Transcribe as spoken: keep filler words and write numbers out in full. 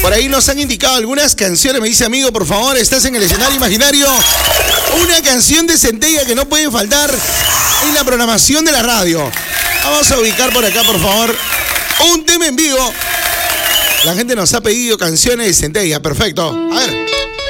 Por ahí nos han indicado algunas canciones. Me dice, amigo, por favor, estás en el escenario imaginario. Una canción de Centella que no puede faltar en la programación de la radio. Vamos a ubicar por acá, por favor, un tema en vivo. La gente nos ha pedido canciones de Centella. Perfecto. A ver.